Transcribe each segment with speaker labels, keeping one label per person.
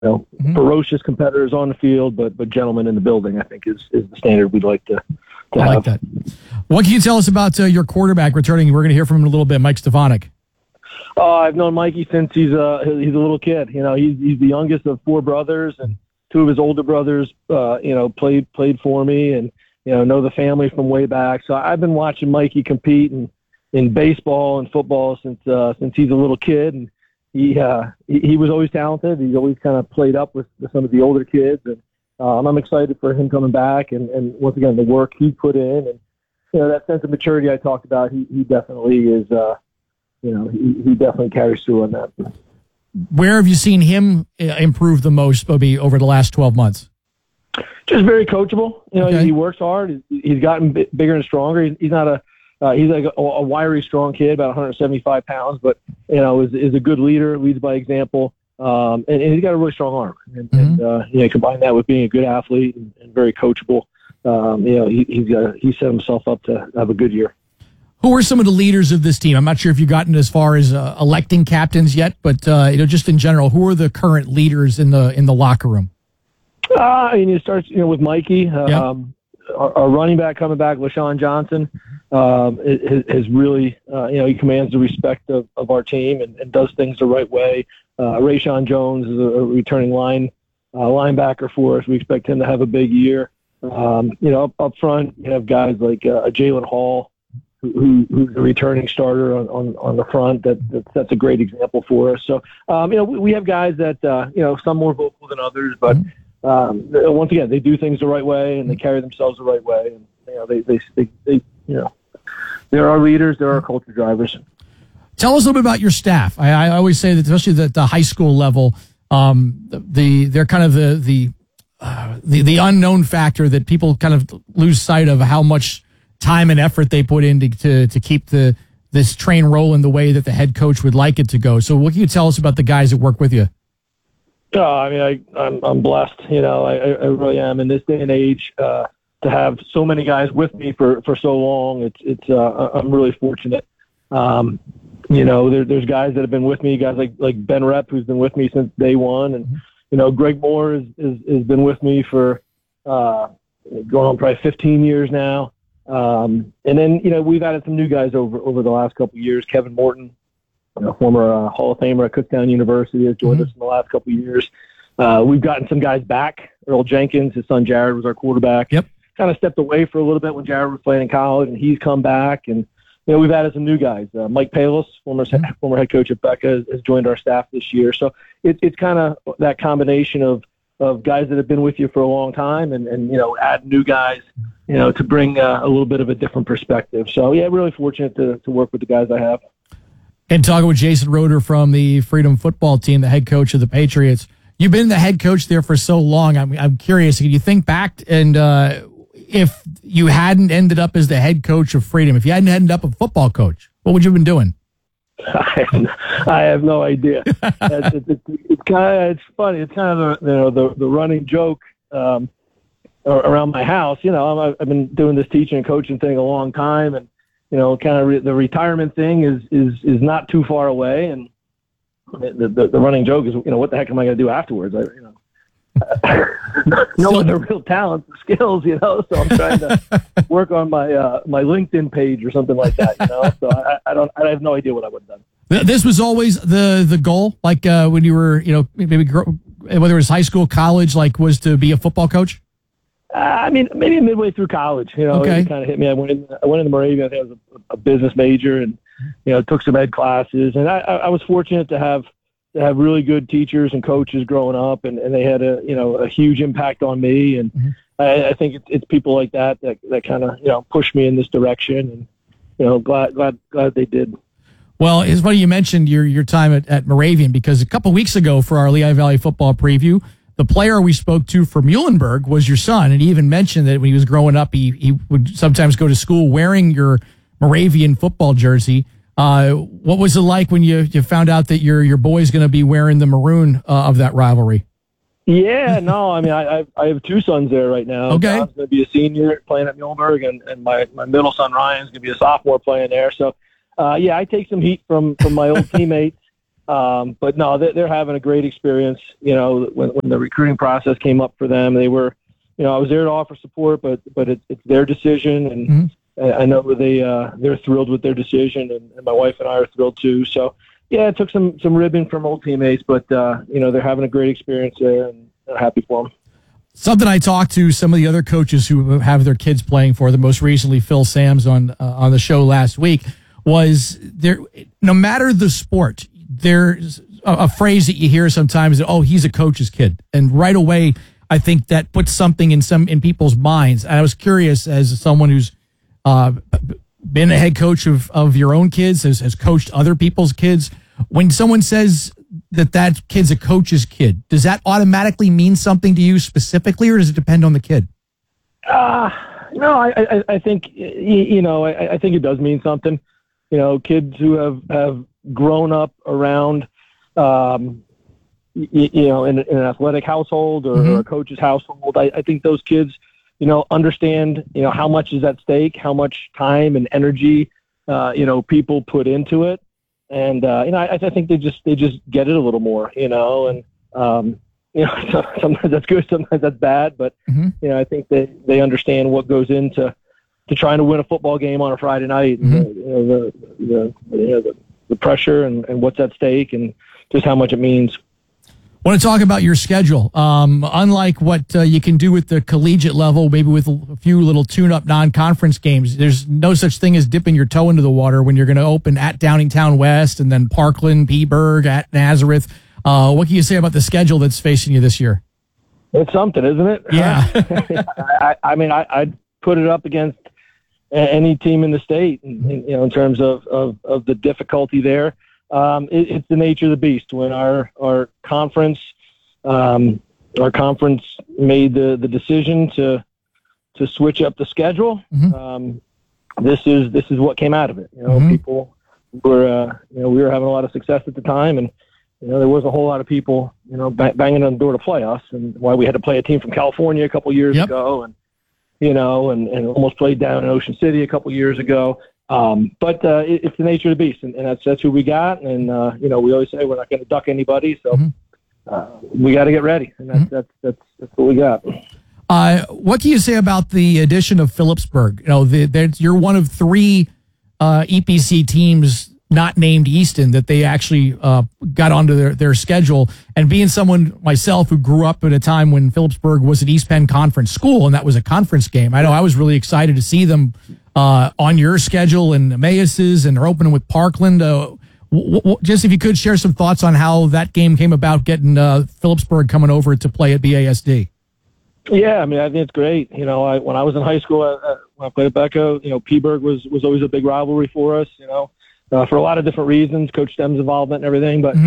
Speaker 1: ferocious competitors on the field, but gentlemen in the building, I think is the standard we'd like to have.
Speaker 2: I like that. What can you tell us about your quarterback returning? We're going to hear from him in a little bit, Mike Stefanik.
Speaker 1: I've known Mikey since he's a little kid. He's the youngest of four brothers, and two of his older brothers, played for me, and know the family from way back. So I've been watching Mikey compete in baseball and football since he's a little kid, and he was always talented. He's always kind of played up with some of the older kids, and I'm excited for him coming back, and once again the work he put in, and that sense of maturity I talked about. He definitely is. He definitely carries through on that.
Speaker 2: Where have you seen him improve the most, Bobby, over the last 12 months?
Speaker 1: Just very coachable.
Speaker 2: Okay.
Speaker 1: He works hard. He's gotten bigger and stronger. He's not he's like a wiry, strong kid, about 175 pounds, but is a good leader, leads by example, and he's got a really strong arm. And combine that with being a good athlete and very coachable. He set himself up to have a good year.
Speaker 2: Who are some of the leaders of this team? I'm not sure if you've gotten as far as electing captains yet, but just in general, who are the current leaders in the locker room?
Speaker 1: It starts with Mikey.
Speaker 2: Yep.
Speaker 1: Our running back coming back, LaShawn Johnson, has really he commands the respect of our team and does things the right way. Rayshon Jones is a returning linebacker for us. We expect him to have a big year. Up front, you have guys like Jalen Hall, who's a returning starter on the front. That's a great example for us. So, we have guys that, some more vocal than others, but once again, they do things the right way and they carry themselves the right way. And, they're our leaders. They're our culture drivers.
Speaker 2: Tell us a little bit about your staff. I always say that, especially at the high school level, they're kind of the unknown factor that people kind of lose sight of how much time and effort they put in to keep this train rolling the way that the head coach would like it to go. So what can you tell us about the guys that work with you?
Speaker 1: I'm blessed. I really am in this day and age to have so many guys with me for so long. I'm really fortunate. There's guys that have been with me, guys like Ben Rep, who's been with me since day one, and Greg Moore has been with me for going on probably 15 years now. And then, we've added some new guys over the last couple of years. Kevin Morton, former Hall of Famer at Kutztown University, has joined us in the last couple of years. We've gotten some guys back. Earl Jenkins, his son Jared, was our quarterback.
Speaker 2: Yep.
Speaker 1: Kind of stepped away for a little bit when Jared was playing in college, and he's come back. And, we've added some new guys. Mike Palos, former head coach at Becca, has joined our staff this year. So it's kind of that combination of guys that have been with you for a long time and add new guys, to bring a little bit of a different perspective. So, really fortunate to work with the guys I have.
Speaker 2: And talking with Jason Roeder from the Freedom Football Team, the head coach of the Patriots. You've been the head coach there for so long. I'm curious, can you think back and if you hadn't ended up as the head coach of Freedom, if you hadn't ended up a football coach, what would you have been doing?
Speaker 1: I have no idea. It's funny. It's kind of the running joke around my house. I've been doing this teaching and coaching thing a long time, and kind of the retirement thing is not too far away. And the running joke is, what the heck am I going to do afterwards? No one, the real talents, the skills, so I'm trying to work on my LinkedIn page or something like that, So I have no idea what I would have done.
Speaker 2: This was always the goal, like when you were, maybe whether it was high school, college, like was to be a football coach.
Speaker 1: Maybe midway through college,
Speaker 2: Okay.
Speaker 1: It kind of hit me. I went into Moravian. I think I was a business major, and took some ed classes, and I was fortunate to have really good teachers and coaches growing up, and they had a huge impact on me, and I think it's people like that kind of pushed me in this direction, and glad they did.
Speaker 2: Well, it's funny you mentioned your time at Moravian, because a couple weeks ago for our Lehigh Valley football preview, the player we spoke to from Muhlenberg was your son, and he even mentioned that when he was growing up, he would sometimes go to school wearing your Moravian football jersey. What was it like when you found out that your boy's going to be wearing the maroon of that rivalry?
Speaker 1: Yeah, no, I have two sons there right now.
Speaker 2: Okay.
Speaker 1: John's going to be a senior playing at Muhlenberg, and my middle son Ryan's going to be a sophomore playing there. So, I take some heat from my old teammates. But no, they're having a great experience. You know, when the recruiting process came up for them, they were, you know, I was there to offer support, but it's their decision, and I know they're thrilled with their decision, and my wife and I are thrilled too. So yeah, it took some ribbing from old teammates, but you know, they're having a great experience there, and they're happy for them.
Speaker 2: Something I talked to some of the other coaches who have their kids playing for them, most recently Phil Sams on the show last week, was there. No matter the sport, there's a phrase that you hear sometimes that, oh, he's a coach's kid, and right away I think that puts something in people's minds. And I was curious, as someone who's been a head coach of your own kids, has coached other people's kids, when someone says that kid's a coach's kid, does that automatically mean something to you specifically, or does it depend on the kid?
Speaker 1: No, I think, you know, I think it does mean something. You know, kids who have grown up around, you know, in an athletic household or a coach's household, I think those kids, you know, understand, you know, how much is at stake, how much time and energy, you know, people put into it. And, you know, I think they just get it a little more, you know, and, you know, sometimes that's good, sometimes that's bad, but, you know, I think they understand what goes into trying to win a football game on a Friday night, you know, the pressure and what's at stake and just how much it means.
Speaker 2: I want to talk about your schedule. Unlike what you can do with the collegiate level, maybe with a few little tune-up non-conference games, there's no such thing as dipping your toe into the water when you're going to open at Downingtown West and then Parkland, Peaburg, at Nazareth. What can you say about the schedule that's facing you this year?
Speaker 1: It's something, isn't it?
Speaker 2: Yeah.
Speaker 1: I mean, I'd put it up against any team in the state, you know, in terms of the difficulty there. It's the nature of the beast. When our conference made the decision to switch up the schedule, this is what came out of it. You know, people were you know, we were having a lot of success at the time, and you know, there was a whole lot of people, you know, banging on the door to play us, and why we had to play a team from California a couple years ago, and you know, and almost played down in Ocean City a couple years ago. But it's the nature of the beast, and that's who we got. And you know, we always say we're not going to duck anybody, so we got to get ready, and that's what we got.
Speaker 2: What can you say about the addition of Phillipsburg? You know, you're one of three EPC teams not named Easton that they actually got onto their schedule. And being someone myself who grew up at a time when Phillipsburg was an East Penn Conference school, and that was a conference game, I know I was really excited to see them on your schedule and Emmaus's, and they're opening with Parkland. Just if you could share some thoughts on how that game came about, getting Phillipsburg coming over to play at BASD.
Speaker 1: Yeah, I mean, I think it's great. You know, when I was in high school, when I played at Becco, you know, Peaburg was always a big rivalry for us, you know, for a lot of different reasons, Coach Stem's involvement and everything. But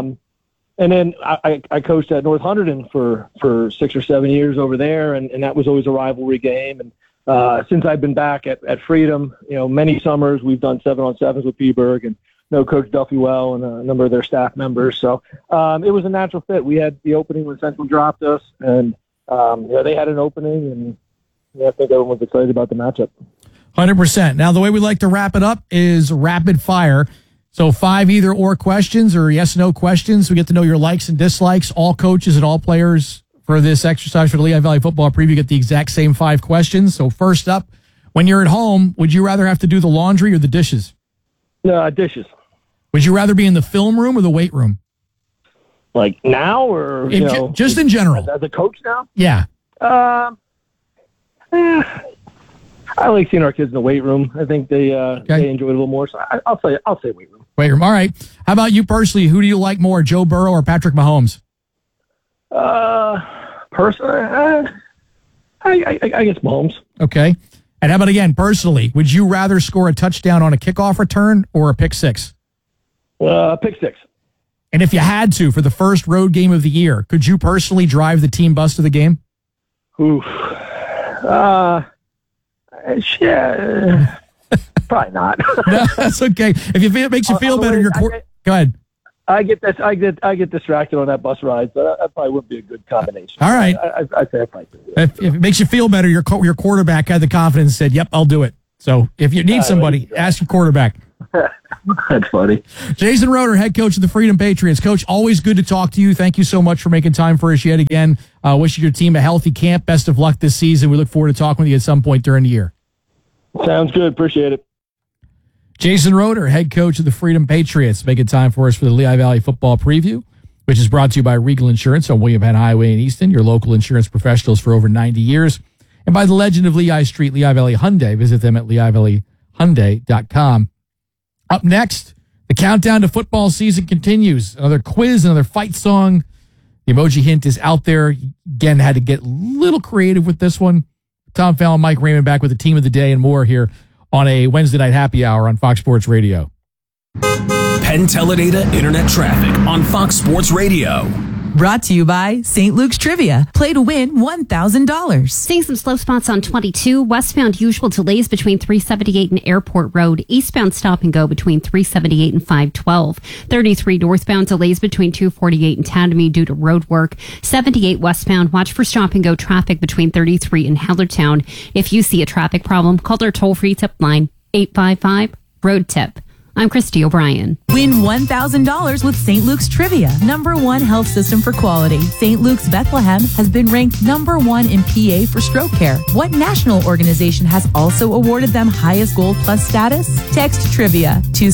Speaker 1: and then I coached at North Hunterdon for 6 or 7 years over there, and that was always a rivalry game. And since I've been back at Freedom, you know, many summers we've done 7-on-7s with Peaburg, and know Coach Duffy well and a number of their staff members. So it was a natural fit. We had the opening when Central dropped us, and you know, they had an opening, and I think everyone was excited about the matchup.
Speaker 2: 100%. Now, the way we like to wrap it up is rapid fire. So 5 either-or questions or yes-no questions. We get to know your likes and dislikes. All coaches and all players for this exercise for the Lehigh Valley Football Preview get the exact same 5 questions. So first up, when you're at home, would you rather have to do the laundry or the dishes?
Speaker 1: Dishes.
Speaker 2: Would you rather be in the film room or the weight room?
Speaker 1: Like now, or
Speaker 2: just in general?
Speaker 1: As a coach now?
Speaker 2: Yeah.
Speaker 1: I like seeing our kids in the weight room. I think they enjoy it a little more. So I'll say weight room.
Speaker 2: Weight room. All right. How about you personally? Who do you like more, Joe Burrow or Patrick Mahomes?
Speaker 1: Personally, I guess Mahomes.
Speaker 2: Okay. And how about again, personally? Would you rather score a touchdown on a kickoff return or a pick six?
Speaker 1: Pick six.
Speaker 2: And if you had to, for the first road game of the year, could you personally drive the team bus to the game?
Speaker 1: Oof. Yeah. Probably not.
Speaker 2: No, that's okay. If it makes you feel better, go ahead.
Speaker 1: I get distracted on that bus ride, so that probably wouldn't be a good combination.
Speaker 2: All right.
Speaker 1: I'd say I probably do.
Speaker 2: If it makes you feel better, your quarterback had the confidence and said, "Yep, I'll do it." So if you need somebody, ask your quarterback.
Speaker 1: That's funny.
Speaker 2: Jason Roeder, head coach of the Freedom Patriots. Coach, always good to talk to you. Thank you so much for making time for us yet again. Wishing your team a healthy camp. Best of luck this season. We look forward to talking with you at some point during the year.
Speaker 1: Sounds good. Appreciate it.
Speaker 2: Jason Roeder, head coach of the Freedom Patriots, making time for us for the Lehigh Valley Football Preview, which is brought to you by Regal Insurance on William Penn Highway in Easton, your local insurance professionals for over 90 years, and by the legend of Lehigh Street, Lehigh Valley Hyundai. Visit them at LehighValleyHyundai.com. Up next, the countdown to football season continues. Another quiz, another fight song. The emoji hint is out there. Again, had to get a little creative with this one. Tom Fallon, Mike Raymond back with the team of the day and more here on a Wednesday night happy hour on Fox Sports Radio.
Speaker 3: Penn Teledata Internet Traffic on Fox Sports Radio.
Speaker 4: Brought to you by St. Luke's Trivia. Play to win $1,000.
Speaker 5: Seeing some slow spots on 22. Westbound usual delays between 378 and Airport Road. Eastbound stop and go between 378 and 512. 33 northbound delays between 248 and Tadamy due to road work. 78 westbound. Watch for stop and go traffic between 33 and Hellertown. If you see a traffic problem, call their toll-free tip line 855-ROAD-TIP. I'm Christy O'Brien.
Speaker 4: Win $1,000 with St. Luke's Trivia. #1 health system for quality. St. Luke's Bethlehem has been ranked #1 in PA for stroke care. What national organization has also awarded them highest Gold Plus status? Text Trivia to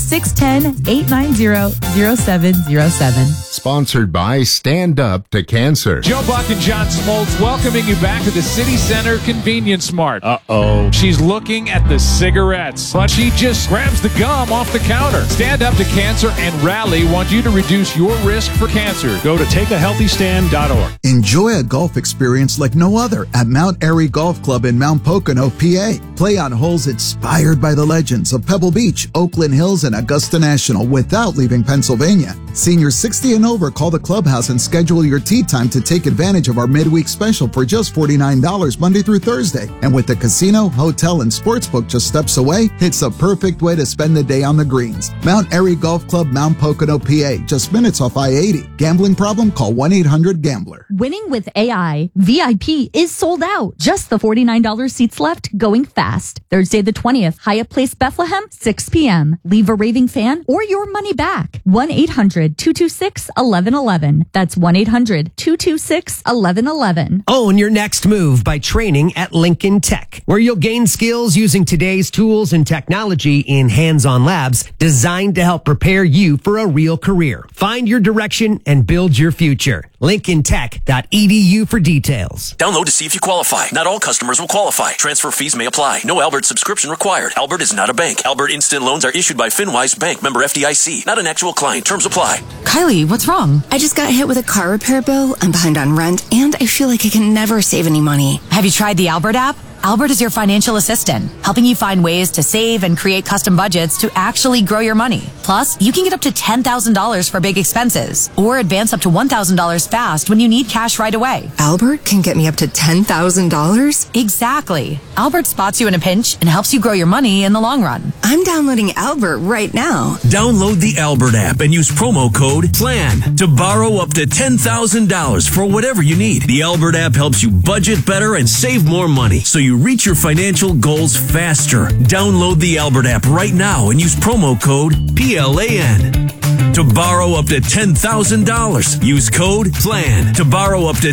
Speaker 4: 610-890-0707.
Speaker 6: Sponsored by Stand Up to Cancer.
Speaker 7: Joe Buck and John Smoltz welcoming you back to the City Center Convenience Mart.
Speaker 6: Uh-oh.
Speaker 7: She's looking at the cigarettes, but she just grabs the gum off the counter. Stand Up to Cancer and Rally want you to reduce your risk for cancer. Go to takeahealthystand.org.
Speaker 8: Enjoy a golf experience like no other at Mount Airy Golf Club in Mount Pocono, PA. Play on holes inspired by the legends of Pebble Beach, Oakland Hills, and Augusta National without leaving Pennsylvania. Seniors 60 and over, call the clubhouse and schedule your tee time to take advantage of our midweek special for just $49 Monday through Thursday. And with the casino, hotel, and sportsbook just steps away, it's a perfect way to spend the day on the greens. Mount Airy Golf Club, Mount Pocono, PA, just minutes off I-80. Gambling problem? Call 1-800-GAMBLER.
Speaker 9: Winning with AI, VIP is sold out. Just the $49 seats left, going fast. Thursday the 20th, Hyatt Place, Bethlehem, 6 p.m. Leave a raving fan or your money back. 1-800-226-1111. That's 1-800-226-1111.
Speaker 10: Own your next move by training at Lincoln Tech, where you'll gain skills using today's tools and technology in hands-on labs designed to help prepare you for a real career. Find your direction and build your future. LincolnTech.edu for details.
Speaker 3: Download to see if you qualify. Not all customers will qualify. Transfer fees may apply. No Albert subscription required. Albert is not a bank. Albert Instant Loans are issued by FinWise Bank, member FDIC. Not an actual client. Terms apply.
Speaker 11: Kylie, what's wrong? I just got hit with a car repair bill. I'm behind on rent, and I feel like I can never save any money.
Speaker 12: Have you tried the Albert app? Albert is your financial assistant, helping you find ways to save and create custom budgets to actually grow your money. Plus, you can get up to $10,000 for big expenses or advance up to $1,000 fast when you need cash right away.
Speaker 11: Albert can get me up to $10,000?
Speaker 12: Exactly. Albert spots you in a pinch and helps you grow your money in the long run.
Speaker 11: I'm downloading Albert right now.
Speaker 3: Download the Albert app and use promo code PLAN to borrow up to $10,000 for whatever you need. The Albert app helps you budget better and save more money, so you reach your financial goals faster. Download the Albert app right now and use promo code PLAN to borrow up to $10,000. Use code PLAN to borrow up to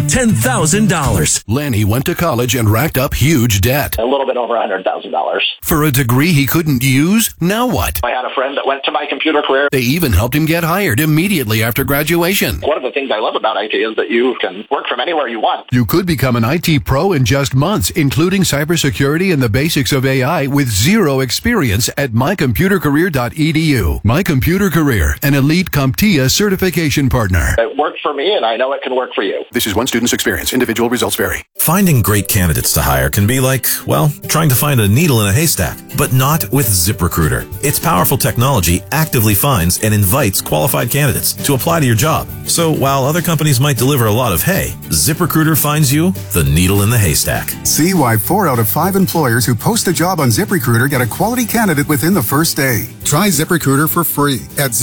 Speaker 3: $10,000.
Speaker 6: Lanny went to college and racked up huge debt.
Speaker 13: A little bit over $100,000.
Speaker 6: For a degree he couldn't use? Now what?
Speaker 13: I had a friend that went to My Computer Career.
Speaker 6: They even helped him get hired immediately after graduation.
Speaker 13: One of the things I love about IT is that you can work from anywhere you want.
Speaker 6: You could become an IT pro in just months, including cybersecurity and the basics of AI with zero experience at mycomputercareer.edu. My Computer Career, an elite CompTIA certification partner.
Speaker 13: It worked for me, and I know it can work for you.
Speaker 6: This is one student's experience. Individual results vary.
Speaker 14: Finding great candidates to hire can be like, well, trying to find a needle in a haystack, but not with ZipRecruiter. Its powerful technology actively finds and invites qualified candidates to apply to your job. So while other companies might deliver a lot of hay, ZipRecruiter finds you the needle in the haystack.
Speaker 15: See why 4 out of 5 employers who post a job on ZipRecruiter get a quality candidate within the first day. Try ZipRecruiter for free at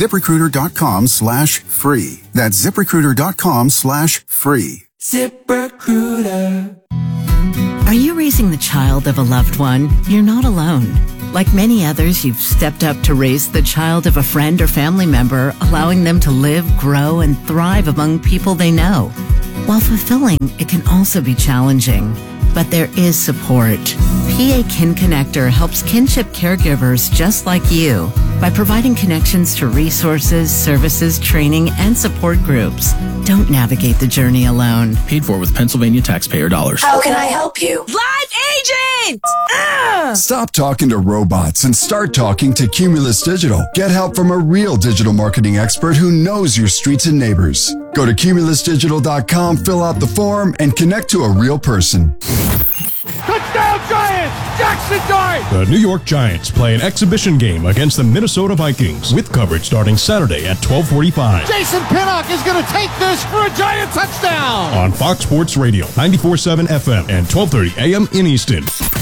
Speaker 15: ZipRecruiter.com/free. That's ZipRecruiter.com/free.
Speaker 16: ZipRecruiter. Are you raising the child of a loved one? You're not alone. Like many others, you've stepped up to raise the child of a friend or family member, allowing them to live, grow, and thrive among people they know. While fulfilling, it can also be challenging. But there is support. PA Kin Connector helps kinship caregivers just like you by providing connections to resources, services, training, and support groups. Don't navigate the journey alone.
Speaker 17: Paid for with Pennsylvania taxpayer dollars.
Speaker 18: How can I help you?
Speaker 19: Live agent!
Speaker 20: Stop talking to robots and start talking to Cumulus Digital. Get help from a real digital marketing expert who knows your streets and neighbors. Go to cumulusdigital.com, fill out the form, and connect to a real person.
Speaker 21: Touchdown Giants! Jackson Dart!
Speaker 22: The New York Giants play an exhibition game against the Minnesota Vikings with coverage starting Saturday at 12:45.
Speaker 21: Jason Pinnock is going to take this for a Giant touchdown!
Speaker 22: On Fox Sports Radio, 94.7 FM and 12:30 AM in Easton.